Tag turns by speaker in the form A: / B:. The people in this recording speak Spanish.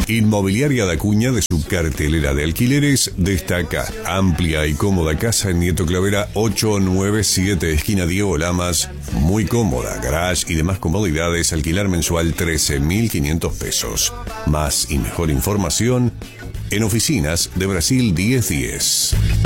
A: Inmobiliaria da Cuña, de su cartelera de alquileres, destaca amplia y cómoda casa en Nieto Clavera 897, esquina Diego Lamas. Muy cómoda, garage y demás comodidades. Alquilar mensual 13.500 pesos. Más y mejor información en Oficinas de Brasil 1010.